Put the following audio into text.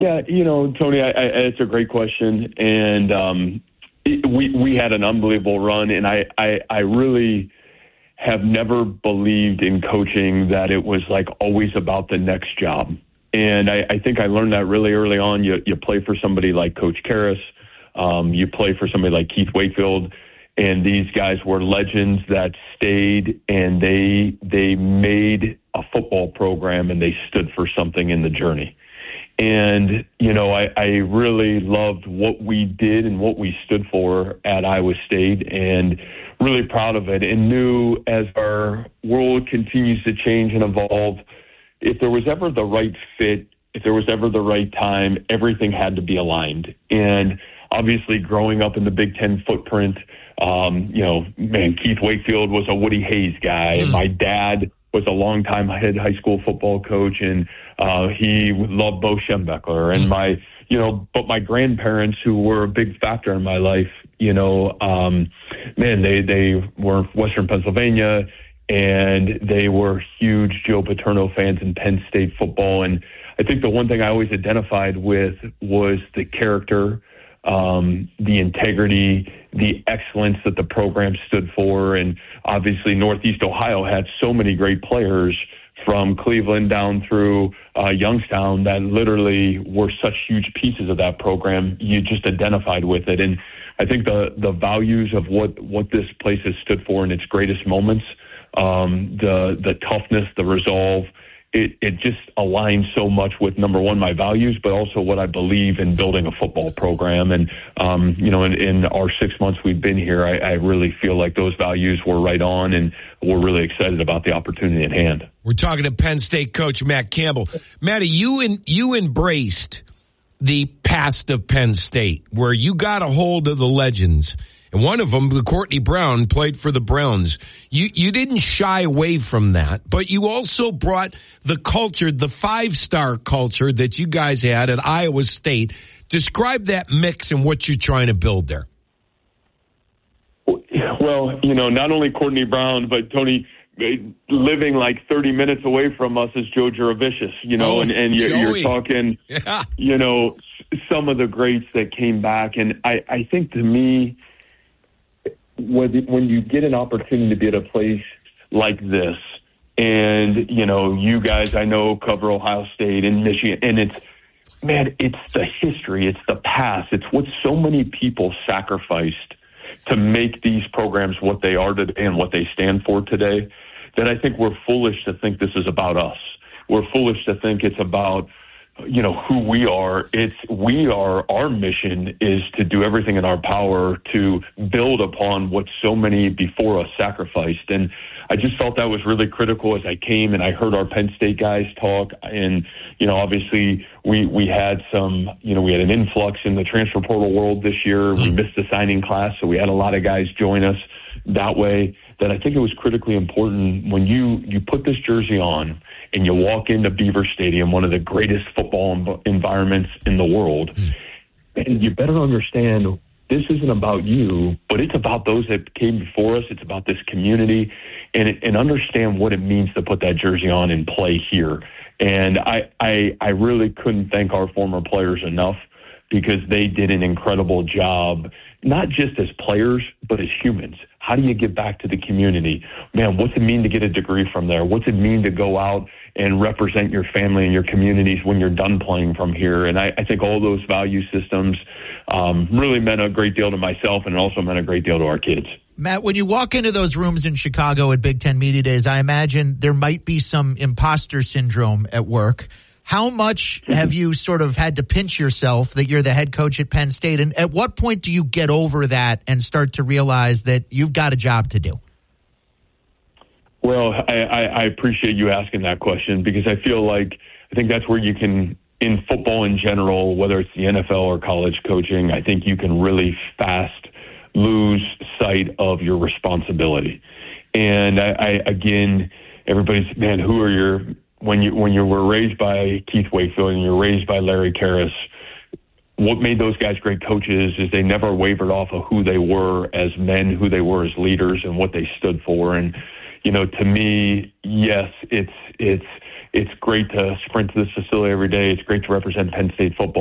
Yeah, Tony, it's a great question, and we had an unbelievable run, and I really have never believed in coaching that it was like always about the next job. And I think I learned that really early on. You play for somebody like Coach Karras, you play for somebody like Keith Wakefield, and these guys were legends that stayed, and they made a football program, and they stood for something in the journey. And, I really loved what we did and what we stood for at Iowa State, and really proud of it, and knew as our world continues to change and evolve, if there was ever the right fit, if there was ever the right time, everything had to be aligned. And obviously growing up in the Big Ten footprint, Keith Wakefield was a Woody Hayes guy. And my dad was a longtime head high school football coach, and he loved Bo Schembechler. And but my grandparents, who were a big factor in my life, they were Western Pennsylvania, and they were huge Joe Paterno fans in Penn State football. And I think the one thing I always identified with was the character, the integrity, the excellence that the program stood for. And obviously Northeast Ohio had so many great players from Cleveland down through Youngstown that literally were such huge pieces of that program. You just identified with it. And I think the values of what this place has stood for in its greatest moments, the toughness, the resolve, it just aligns so much with, number one, my values, but also what I believe in building a football program. And, in our 6 months we've been here, I really feel like those values were right on, and we're really excited about the opportunity at hand. We're talking to Penn State coach Matt Campbell. Matty, you embraced the past of Penn State, where you got a hold of the legends. And one of them, Courtney Brown, played for the Browns. You didn't shy away from that, but you also brought the culture, the five-star culture that you guys had at Iowa State. Describe that mix and what you're trying to build there. Well, not only Courtney Brown, but Tony, living like 30 minutes away from us is Joe Juravicius, and you're talking, some of the greats that came back. And I think, to me, when you get an opportunity to be at a place like this, and, you guys, I know, cover Ohio State and Michigan, and it's the history, it's the past, it's what so many people sacrificed to make these programs what they are today and what they stand for today, that I think we're foolish to think this is about us. We're foolish to think it's about, who we are. Our mission is to do everything in our power to build upon what so many before us sacrificed. And I just felt that was really critical as I came and I heard our Penn State guys talk. And, obviously we had we had an influx in the transfer portal world this year. We missed the signing class, so we had a lot of guys join us that way, that I think it was critically important when you put this jersey on and you walk into Beaver Stadium, one of the greatest football environments in the world, and you better understand this isn't about you, but it's about those that came before us. It's about this community, and understand what it means to put that jersey on and play here. And I really couldn't thank our former players enough, because they did an incredible job, not just as players, but as humans. How do you give back to the community? Man, what's it mean to get a degree from there? What's it mean to go out and represent your family and your communities when you're done playing from here? And I think all those value systems really meant a great deal to myself, and it also meant a great deal to our kids. Matt, when you walk into those rooms in Chicago at Big Ten Media Days, I imagine there might be some imposter syndrome at work. How much have you sort of had to pinch yourself that you're the head coach at Penn State? And at what point do you get over that and start to realize that you've got a job to do? Well, I appreciate you asking that question, because I think that's where you can, in football in general, whether it's the NFL or college coaching, I think you can really fast lose sight of your responsibility. And again, everybody's, man, who are your... When you were raised by Keith Wakefield and you're raised by Larry Karras, what made those guys great coaches is they never wavered off of who they were as men, who they were as leaders, and what they stood for. And, to me, yes, it's It's great to sprint to this facility every day. It's great to represent Penn State football.